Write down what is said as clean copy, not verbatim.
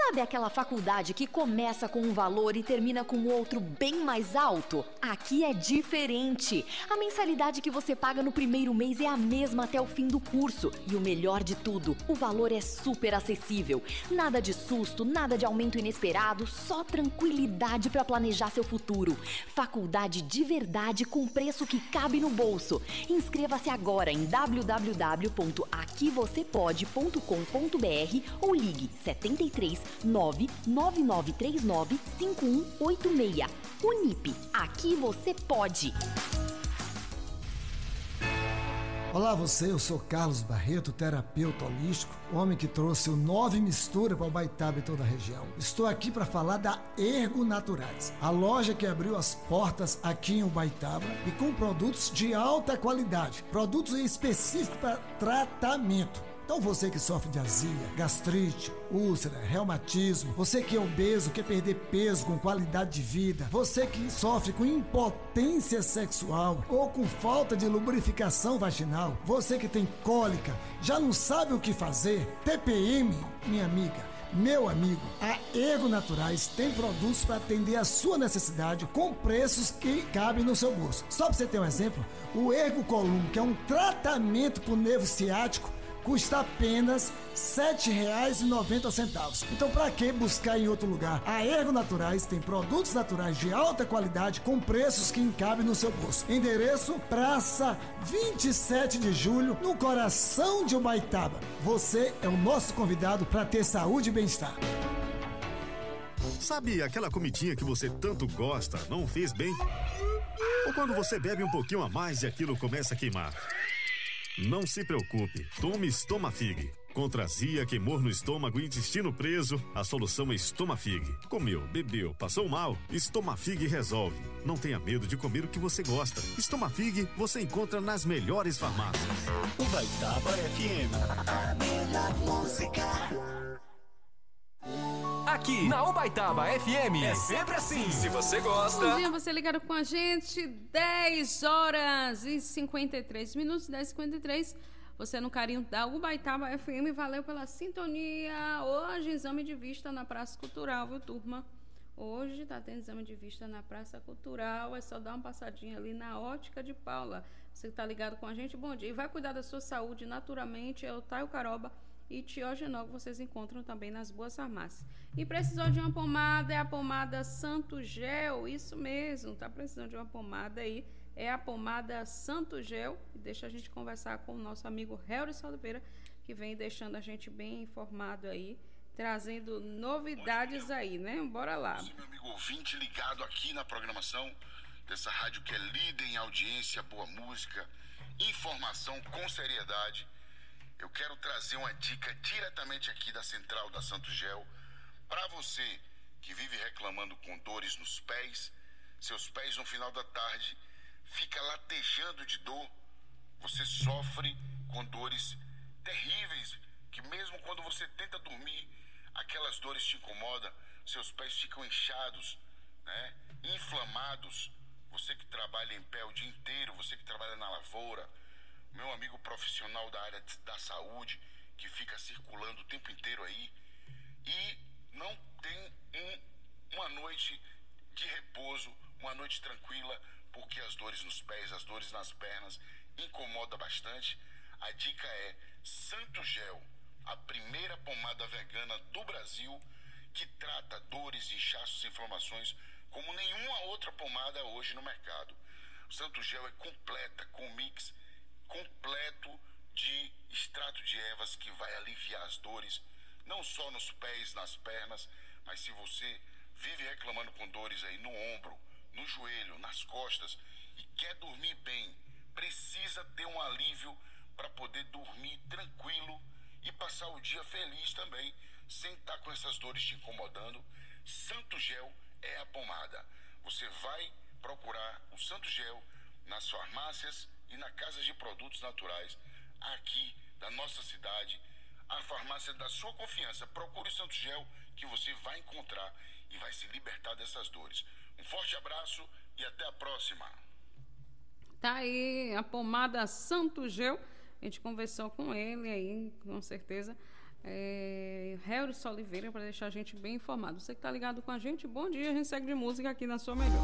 Sabe aquela faculdade que começa com um valor e termina com outro bem mais alto? Aqui é diferente. A mensalidade que você paga no primeiro mês é a mesma até o fim do curso. E o melhor de tudo, o valor é super acessível. Nada de susto, nada de aumento inesperado, só tranquilidade para planejar seu futuro. Faculdade de verdade com preço que cabe no bolso. Inscreva-se agora em www.aquivocepode.com.br ou ligue 73 99939 5186. Unip, aqui você pode. Olá você, eu sou Carlos Barreto, terapeuta holístico, homem que trouxe o 9 Mistura para Ubaitaba e toda a região. Estou aqui para falar da Ergo Naturais, a loja que abriu as portas aqui em Ubaitaba e com produtos de alta qualidade, produtos específicos para tratamento. Então você que sofre de azia, gastrite, úlcera, reumatismo, você que é obeso, quer perder peso com qualidade de vida, você que sofre com impotência sexual ou com falta de lubrificação vaginal, você que tem cólica, já não sabe o que fazer, TPM, minha amiga, meu amigo, a Ergo Naturais tem produtos para atender a sua necessidade com preços que cabem no seu bolso. Só para você ter um exemplo, o Ergo Column, que é um tratamento para o nervo ciático, custa apenas R$ 7,90. Então, para que buscar em outro lugar? A Ergo Naturais tem produtos naturais de alta qualidade com preços que encabem no seu bolso. Endereço: Praça 27 de Julho, no coração de Ubaitaba. Você é o nosso convidado para ter saúde e bem-estar. Sabe aquela comidinha que você tanto gosta, não fez bem? Ou quando você bebe um pouquinho a mais e aquilo começa a queimar? Não se preocupe, tome Estomafig. Contra azia, queimor no estômago e intestino preso, a solução é Estomafig. Comeu, bebeu, passou mal? Estomafig resolve. Não tenha medo de comer o que você gosta. Estomafig você encontra nas melhores farmácias. Ubaitaba FM. A melhor música. Aqui na Ubaitaba FM é sempre assim. Se você gosta. Bom dia, você ligado com a gente. 10 horas e 53 minutos, 10h53. Você no carinho da Ubaitaba FM. Valeu pela sintonia. Hoje, exame de vista na Praça Cultural, viu, turma? Hoje tá tendo exame de vista na Praça Cultural. É só dar uma passadinha ali na Ótica de Paula. Você que tá ligado com a gente, bom dia. E vai cuidar da sua saúde naturalmente. É o Taio Caroba e Tiogenol, que vocês encontram também nas boas farmácias. E precisou de uma pomada, é a pomada Santo Gel, isso mesmo, tá precisando de uma pomada aí, é a pomada Santo Gel. E deixa a gente conversar com o nosso amigo Helris Oliveira, que vem deixando a gente bem informado aí, trazendo novidades aí, né? Bora lá. Você, meu amigo ouvinte, ligado aqui na programação dessa rádio que é líder em audiência, boa música, informação com seriedade. Eu quero trazer uma dica diretamente aqui da central da Santo Gel para você que vive reclamando com dores nos pés. Seus pés no final da tarde fica latejando de dor. Você sofre com dores terríveis que mesmo quando você tenta dormir, aquelas dores te incomodam. Seus pés ficam inchados, né? Inflamados. Você que trabalha em pé o dia inteiro, você que trabalha na lavoura, meu amigo profissional da área da saúde, que fica circulando o tempo inteiro aí e não tem uma noite de repouso, uma noite tranquila, porque as dores nos pés, as dores nas pernas incomodam bastante. A dica é Santo Gel, a primeira pomada vegana do Brasil que trata dores, inchaços e inflamações como nenhuma outra pomada hoje no mercado. O Santo Gel é completa, com mix completo de extrato de ervas que vai aliviar as dores, não só nos pés, nas pernas, mas se você vive reclamando com dores aí no ombro, no joelho, nas costas e quer dormir bem, precisa ter um alívio para poder dormir tranquilo e passar o dia feliz também, sem estar com essas dores te incomodando. Santo Gel é a pomada. Você vai procurar o Santo Gel nas farmácias e na Casa de Produtos Naturais aqui da nossa cidade, a farmácia da sua confiança. Procure o Santo Gel que você vai encontrar e vai se libertar dessas dores. Um forte abraço e até a próxima. Tá aí a pomada Santo Gel. A gente conversou com ele aí, com certeza. Helris Oliveira, para deixar a gente bem informado. Você que tá ligado com a gente, bom dia, a gente segue de música aqui na sua melhor.